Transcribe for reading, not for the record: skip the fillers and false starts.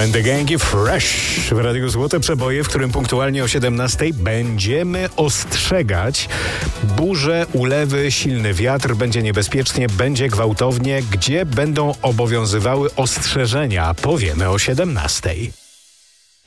Cool and the Gang i Fresh w Radiu Złote Przeboje, w którym punktualnie o 17 będziemy ostrzegać. Burze, ulewy, silny wiatr, będzie niebezpiecznie, będzie gwałtownie. Gdzie będą obowiązywały ostrzeżenia? Powiemy o 17.